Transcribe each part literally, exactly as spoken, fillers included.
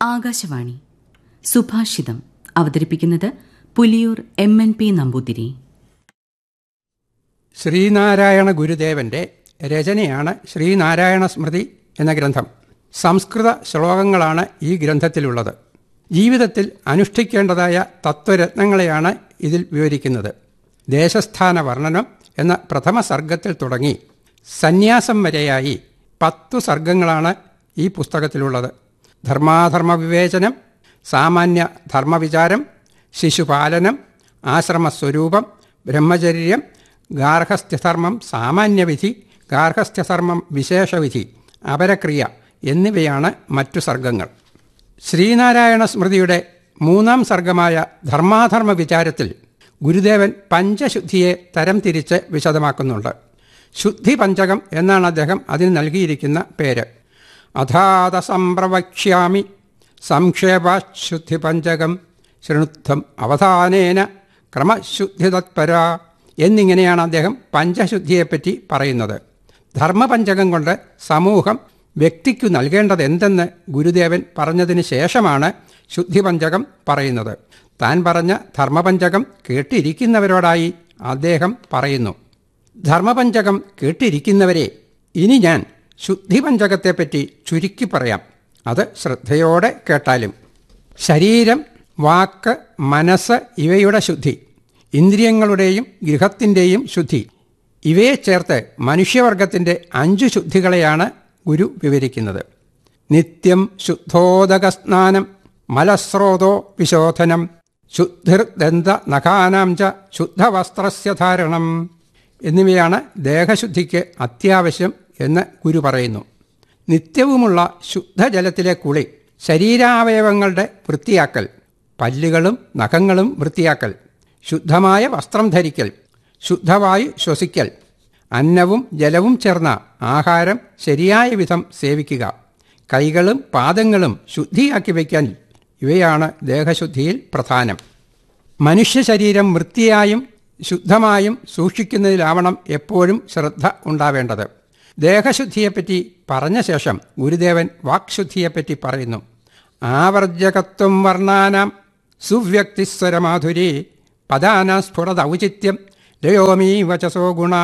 ആകാശവാണി സുഭാഷിതം അവതരിപ്പിക്കുന്നത് Puliyur M N P Namboothiri. Sreenarayana ഗുരുദേവന്റെ രചനയാണ് ശ്രീനാരായണ സ്മൃതി എന്ന ഗ്രന്ഥം. സംസ്കൃത ശ്ലോകങ്ങളാണ് ഈ ഗ്രന്ഥത്തിലുള്ളത്. ജീവിതത്തിൽ അനുഷ്ഠിക്കേണ്ടതായ തത്വരത്നങ്ങളെയാണ് ഇതിൽ വിവരിക്കുന്നത്. ദേശസ്ഥാന വർണ്ണനം എന്ന പ്രഥമ സർഗത്തിൽ തുടങ്ങി സന്യാസം വരെയായി പത്തു സർഗങ്ങളാണ് ഈ പുസ്തകത്തിലുള്ളത്. ധർമാധർമ്മ വിവേചനം, സാമാന്യ ധർമ്മവിചാരം, ശിശുപാലനം, ആശ്രമസ്വരൂപം, ബ്രഹ്മചര്യം, ഗാർഹസ്ഥ്യധർമ്മം സാമാന്യവിധി, ഗാർഹസ്ഥ്യധർമ്മം വിശേഷവിധി, അപരക്രിയ എന്നിവയാണ് മറ്റു സർഗങ്ങൾ. ശ്രീനാരായണ സ്മൃതിയുടെ മൂന്നാം സർഗമായ ധർമാധർമ്മ വിചാരത്തിൽ ഗുരുദേവൻ പഞ്ചശുദ്ധിയെ തരം തിരിച്ച് വിശദമാക്കുന്നുണ്ട്. ശുദ്ധി പഞ്ചകം എന്നാണ് അദ്ദേഹം അതിന് നൽകിയിരിക്കുന്ന പേര്. അഥാത സംപ്രവക്ഷ്യാമി സംക്ഷേപാശുദ്ധി പഞ്ചകം ശൃണുദ്ധം അവധാനേന ക്രമശുദ്ധി തത്പര എന്നിങ്ങനെയാണ് അദ്ദേഹം പഞ്ചശുദ്ധിയെപ്പറ്റി പറയുന്നത്. ധർമ്മപഞ്ചകം കൊണ്ട് സമൂഹം വ്യക്തിക്കു നൽകേണ്ടത് എന്തെന്ന് ഗുരുദേവൻ പറഞ്ഞതിന് ശേഷമാണ് ശുദ്ധിപഞ്ചകം പറയുന്നത്. താൻ പറഞ്ഞ ധർമ്മപഞ്ചകം കേട്ടിരിക്കുന്നവരോടായി അദ്ദേഹം പറയുന്നു: ധർമ്മപഞ്ചകം കേട്ടിരിക്കുന്നവരെ, ഇനി ഞാൻ ശുദ്ധിപഞ്ചകത്തെപ്പറ്റി ചുരുക്കി പറയാം. അത് ശ്രദ്ധയോടെ കേട്ടാലും. ശരീരം, വാക്ക്, മനസ്സ് ഇവയുടെ ശുദ്ധി, ഇന്ദ്രിയങ്ങളുടെയും ഗൃഹത്തിൻ്റെയും ശുദ്ധി, ഇവയെ ചേർത്ത് മനുഷ്യവർഗത്തിൻ്റെ അഞ്ചു ശുദ്ധികളെയാണ് ഗുരു വിവരിക്കുന്നത്. നിത്യം ശുദ്ധോദകസ്നാനം, മലസ്രോതോ വിശോധനം, ശുദ്ധിർദന്ത നഖാനാം ച ശുദ്ധവസ്ത്രസ്യ ധാരണം എന്നിവയാണ് ദേഹശുദ്ധിക്ക് അത്യാവശ്യം എന്ന് ഗുരു പറയുന്നു. നിത്യവുമുള്ള ശുദ്ധജലത്തിലെ കുളി, ശരീരാവയവങ്ങളുടെ വൃത്തിയാക്കൽ, പല്ലുകളും നഖങ്ങളും വൃത്തിയാക്കൽ, ശുദ്ധമായ വസ്ത്രം ധരിക്കൽ, ശുദ്ധവായു ശ്വസിക്കൽ, അന്നവും ജലവും ചേർന്ന ആഹാരം ശരിയായ വിധം സേവിക്കുക, കൈകളും പാദങ്ങളും ശുദ്ധിയാക്കി വയ്ക്കാൻ, ഇവയാണ് ദേഹശുദ്ധിയിൽ പ്രധാനം. മനുഷ്യ ശരീരം വൃത്തിയായും ശുദ്ധമായും സൂക്ഷിക്കുന്നതിലാവണം എപ്പോഴും ശ്രദ്ധ ഉണ്ടാവേണ്ടത്. ദേഹശുദ്ധിയെപ്പറ്റി പറഞ്ഞ ശേഷം ഗുരുദേവൻ വാക്ശുദ്ധിയെപ്പറ്റി പറയുന്നു. ആവർജകത്വം വർണ്ണാനാം സുവ്യക്തിസ്വരമാധുരി പദാനാം സ്ഫുടത ഔചിത്യം ലയോമീ വചസോ ഗുണ.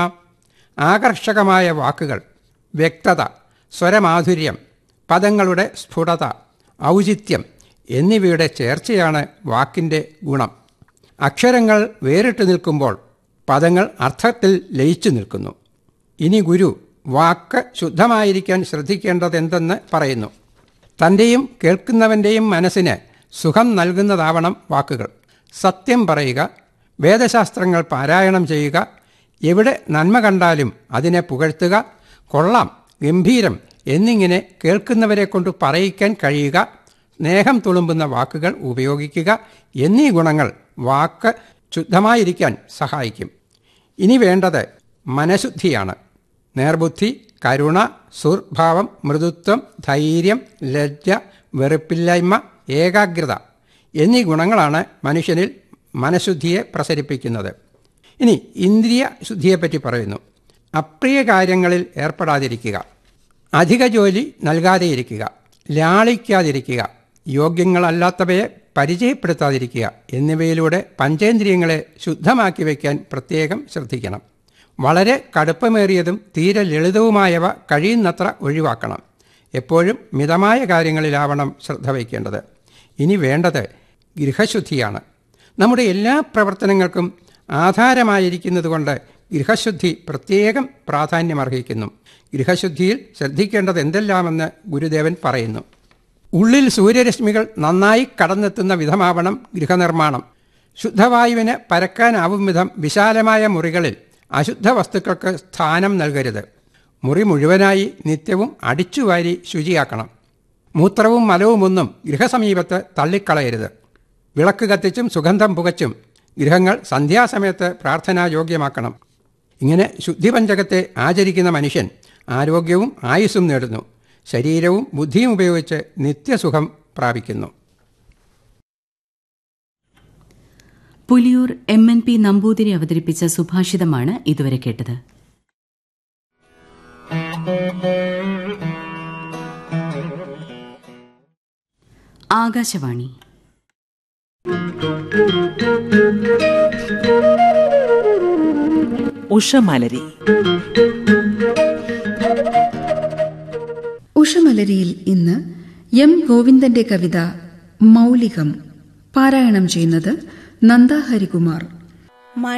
ആകർഷകമായ വാക്കുകൾ, വ്യക്തത, സ്വരമാധുര്യം, പദങ്ങളുടെ സ്ഫുടത, ഔചിത്യം എന്നിവയുടെ ചേർച്ചയാണ് വാക്കിൻ്റെ ഗുണം. അക്ഷരങ്ങൾ വേറിട്ട് നിൽക്കുമ്പോൾ പദങ്ങൾ അർത്ഥത്തിൽ ലയിച്ചു നിൽക്കുന്നു. ഇനി ഗുരു വാക്ക് ശുദ്ധമായിരിക്കാൻ ശ്രദ്ധിക്കേണ്ടതെന്തെന്ന് പറയുന്നു. തൻ്റെയും കേൾക്കുന്നവൻ്റെയും മനസ്സിന് സുഖം നൽകുന്നതാവണം വാക്കുകൾ. സത്യം പറയുക, വേദശാസ്ത്രങ്ങൾ പാരായണം ചെയ്യുക, എവിടെ നന്മ കണ്ടാലും അതിനെ പുകഴ്ത്തുക, കൊള്ളാം, ഗംഭീരം എന്നിങ്ങനെ കേൾക്കുന്നവരെ കൊണ്ട് പറയിക്കാൻ കഴിയുക, സ്നേഹം തുളുമ്പുന്ന വാക്കുകൾ ഉപയോഗിക്കുക എന്നീ ഗുണങ്ങൾ വാക്ക് ശുദ്ധമായിരിക്കാൻ സഹായിക്കും. ഇനി വേണ്ടത് മനഃശുദ്ധിയാണ്. നേർബുദ്ധി, കരുണ, സുർഭാവം, മൃദുത്വം, ധൈര്യം, ലജ്ജ, വെറുപ്പില്ലായ്മ, ഏകാഗ്രത എന്നീ ഗുണങ്ങളാണ് മനുഷ്യനിൽ മനഃശുദ്ധിയെ പ്രസരിപ്പിക്കുന്നത്. ഇനി ഇന്ദ്രിയ ശുദ്ധിയെപ്പറ്റി പറയുന്നു. അപ്രിയ കാര്യങ്ങളിൽ ഏർപ്പെടാതിരിക്കുക, അധിക ജോലി നൽകാതെയിരിക്കുക, ലാളിക്കാതിരിക്കുക, യോഗ്യങ്ങളല്ലാത്തവയെ പരിചയപ്പെടുത്താതിരിക്കുക എന്നിവയിലൂടെ പഞ്ചേന്ദ്രിയങ്ങളെ ശുദ്ധമാക്കി വയ്ക്കാൻ പ്രത്യേകം ശ്രദ്ധിക്കണം. വളരെ കടുപ്പമേറിയതും തീരെ ലളിതവുമായവ കഴിയുന്നത്ര ഒഴിവാക്കണം. എപ്പോഴും മിതമായ കാര്യങ്ങളിലാവണം ശ്രദ്ധ വയ്ക്കേണ്ടത്. ഇനി വേണ്ടത് ഗൃഹശുദ്ധിയാണ്. നമ്മുടെ എല്ലാ പ്രവർത്തനങ്ങൾക്കും ആധാരമായിരിക്കുന്നതുകൊണ്ട് ഗൃഹശുദ്ധി പ്രത്യേകം പ്രാധാന്യമർഹിക്കുന്നു. ഗൃഹശുദ്ധിയിൽ ശ്രദ്ധിക്കേണ്ടത് എന്തെല്ലാമെന്ന് ഗുരുദേവൻ പറയുന്നു. ഉള്ളിൽ സൂര്യരശ്മികൾ നന്നായി കടന്നെത്തുന്ന വിധമാവണം ഗൃഹനിർമ്മാണം. ശുദ്ധവായുവിന് പരക്കാനാവും വിധം വിശാലമായ മുറികളിൽ അശുദ്ധ വസ്തുക്കൾക്ക് സ്ഥാനം നൽകരുത്. മുറി മുഴുവനായി നിത്യവും അടിച്ചുവാരി ശുചിയാക്കണം. മൂത്രവും മലവുമൊന്നും ഗൃഹസമീപത്ത് തള്ളിക്കളയരുത്. വിളക്ക് കത്തിച്ചും സുഗന്ധം പുകച്ചും ഗൃഹങ്ങൾ സന്ധ്യാസമയത്ത് പ്രാർത്ഥനായോഗ്യമാക്കണം. ഇങ്ങനെ ശുദ്ധിപഞ്ചകത്തെ ആചരിക്കുന്ന മനുഷ്യൻ ആരോഗ്യവും ആയുസ്സും നേടുന്നു. ശരീരവും ബുദ്ധിയും ഉപയോഗിച്ച് നിത്യസുഖം പ്രാപിക്കുന്നു. Puliyur M N P Namboothiri അവതരിപ്പിച്ച സുഭാഷിതമാണ് ഇതുവരെ കേട്ടത്. ആകാശവാണി. ഉഷമലരി. ഉഷമലരിയിൽ ഇന്ന് എം ഗോവിന്ദന്റെ കവിത മൗലികം പാരായണം ചെയ്യുന്നത് നന്ദ ഹരികുമാർ.